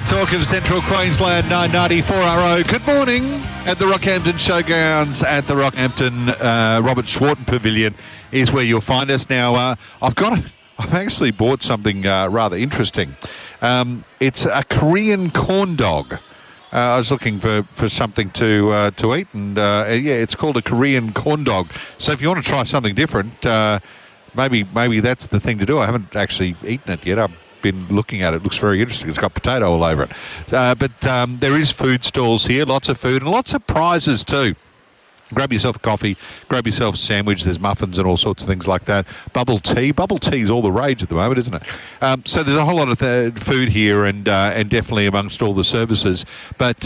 Talk of Central Queensland, 994RO. Good morning at the Rockhampton Showgrounds at the Rockhampton Robert Schwarten Pavilion is where you'll find us. Now, I've actually bought something rather interesting. It's a Korean corn dog. I was looking for something to eat, and it's called a Korean corn dog. So if you want to try something different, maybe that's the thing to do. I haven't actually eaten it yet. I've been looking at it. It looks very interesting. It's got potato all over it. But there is food stalls here, lots of food and lots of prizes too. Grab yourself a coffee, grab yourself a sandwich. There's muffins and all sorts of things like that. Bubble tea. Bubble tea is all the rage at the moment, isn't it? So there's a whole lot of food here and definitely amongst all the services. But,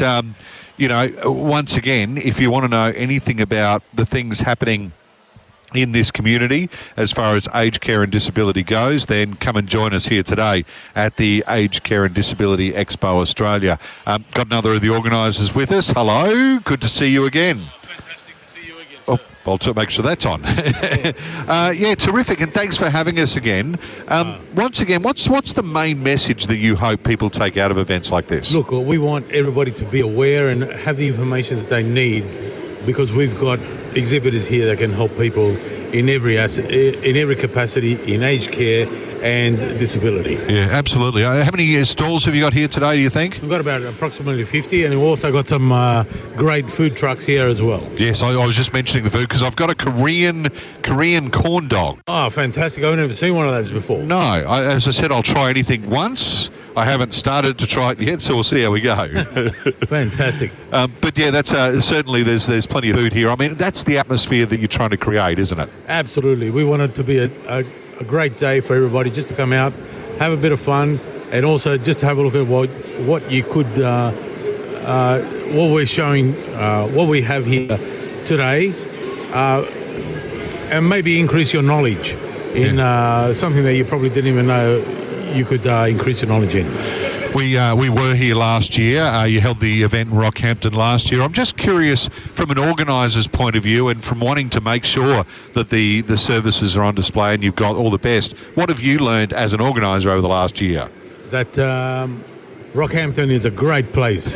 once again, if you want to know anything about the things happening in this community as far as aged care and disability goes, then come and join us here today at the Aged Care and Disability Expo Australia. Got another of the organisers with us. Hello, good to see you again. Fantastic to see you again, sir. I'll make sure that's on. Terrific, and thanks for having us again. Once again, what's the main message that you hope people take out of events like this? Look, we want everybody to be aware and have the information that they need, because we've got exhibitors here that can help people in every capacity, in aged care and disability. Yeah, absolutely. How many stalls have you got here today, do you think? We've got about approximately 50, and we've also got some great food trucks here as well. Yes, I was just mentioning the food because I've got a Korean corn dog. Oh, fantastic. I've never seen one of those before. No, as I said, I'll try anything once. I haven't started to try it yet, so we'll see how we go. Fantastic. But yeah, that's certainly there's plenty of food here. I mean, that's the atmosphere that you're trying to create, isn't it? Absolutely. We want it to be a great day for everybody just to come out, have a bit of fun, and also just have a look at what you could, what we're showing, what we have here today, and maybe increase your knowledge in something that you probably didn't even know you could increase your knowledge in. We were here last year. You held the event in Rockhampton last year. I'm just curious from an organiser's point of view and from wanting to make sure that the services are on display and you've got all the best. What have you learned as an organiser over the last year? That Rockhampton is a great place.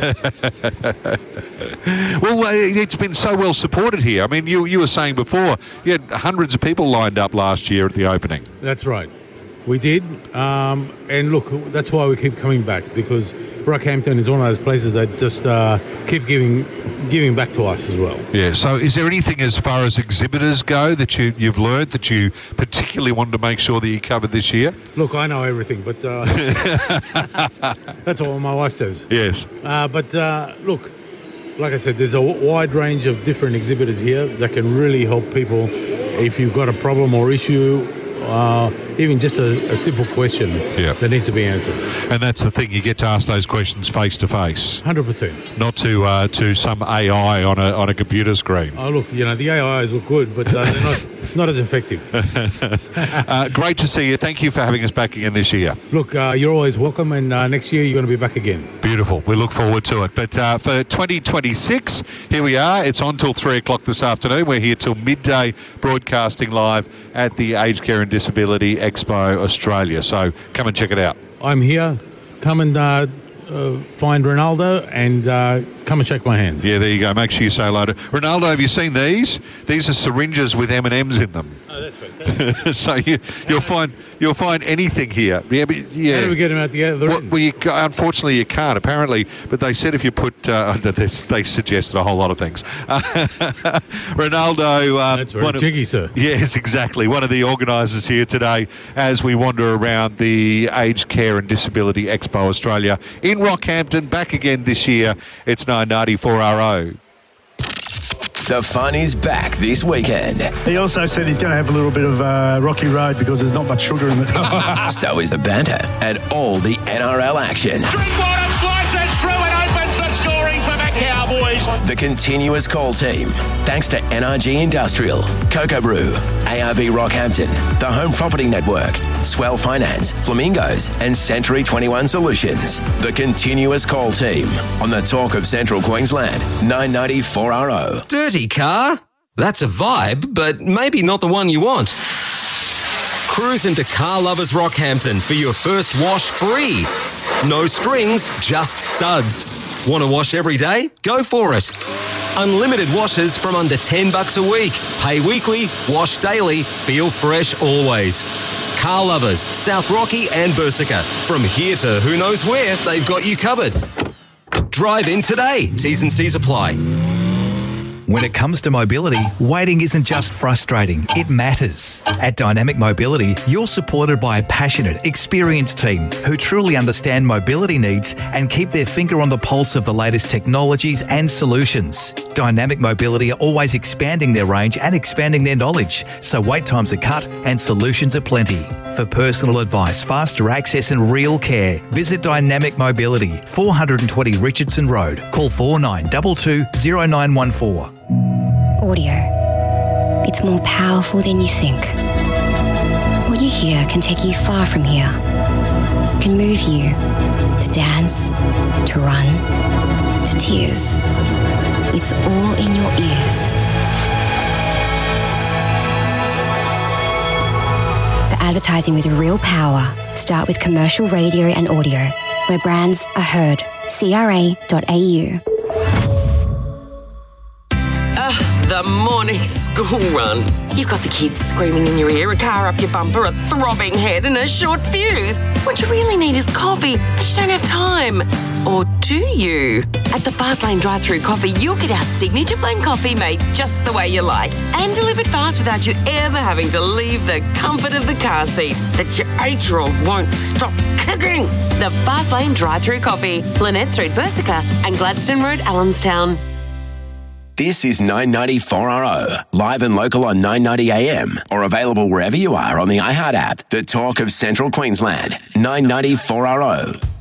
Well, it's been so well supported here. I mean, you were saying before you had hundreds of people lined up last year at the opening. That's right. We did, and look, that's why we keep coming back, because Rockhampton is one of those places that just keep giving back to us as well. Yeah, so is there anything as far as exhibitors go that you've learned that you particularly wanted to make sure that you covered this year? Look, I know everything, but that's what my wife says. Yes. Look, like I said, there's a wide range of different exhibitors here that can really help people if you've got a problem or issue. Even just a simple question that needs to be answered. And that's the thing, you get to ask those questions face to face. 100%. Not to some AI on a computer screen. Oh, look, the AIs look good, but they're not as effective. Great to see you. Thank you for having us back again this year. Look, you're always welcome, and next year you're going to be back again. Beautiful. We look forward to it. But for 2026, here we are. It's on till 3 o'clock this afternoon. We're here till midday, broadcasting live at the Aged Care and Disability Expo Australia. So come and check it out. I'm here. Come and find Ronaldo and come and shake my hand. Yeah, there you go. Make sure you say hello to Ronaldo. Have you seen these? These are syringes with M&Ms in them. Oh, that's fantastic. So you'll find anything here. Yeah, but yeah. How do we get him out the other end? Well, unfortunately, you can't. Apparently, but they said if you put, they suggested a whole lot of things. Ronaldo. That's very cheeky, sir. Yes, exactly. One of the organisers here today as we wander around the Aged Care and Disability Expo Australia in Rockhampton. Back again this year. It's 994RO. The fun is back this weekend. He also said he's going to have a little bit of rocky road because there's not much sugar in it. So is the banter and all the NRL action. Drinkwater slices through and opens the scoring for the Cowboys. The continuous call team. Thanks to NRG Industrial, Cocoa Brew, ARB Rockhampton, the Home Property Network, Swell Finance, Flamingos, and Century 21 Solutions. The continuous call team on the Talk of Central Queensland, 994RO. Dirty car? That's a vibe, but maybe not the one you want. Cruise into Car Lovers Rockhampton for your first wash free. No strings, just suds. Want to wash every day? Go for it. Unlimited washes from under $10 a week. Pay weekly, wash daily, feel fresh always. Car lovers, South Rocky and Bersica. From here to who knows where, they've got you covered. Drive in today. T's and C's apply. When it comes to mobility, waiting isn't just frustrating, it matters. At Dynamic Mobility, you're supported by a passionate, experienced team who truly understand mobility needs and keep their finger on the pulse of the latest technologies and solutions. Dynamic Mobility are always expanding their range and expanding their knowledge, so wait times are cut and solutions are plenty. For personal advice, faster access and real care, visit Dynamic Mobility, 420 Richardson Road. Call 4922 0914. Audio. It's more powerful than you think. What you hear can take you far from here. Can move you to dance, to run, to tears. It's all in your ears. For advertising with real power, start with commercial radio and audio, where brands are heard. CRA.au. The morning school run. You've got the kids screaming in your ear, a car up your bumper, a throbbing head and a short fuse. What you really need is coffee, but you don't have time. Or do you? At the Fastlane drive-thru coffee, you'll get our signature blend coffee made just the way you like and delivered fast without you ever having to leave the comfort of the car seat that your 8-year-old won't stop kicking. The Fastlane drive-thru coffee, Lynette Street, Bersica and Gladstone Road, Allenstown. This is 990-4RO, live and local on 990 AM, or available wherever you are on the iHeart app. The talk of Central Queensland, 990-4RO.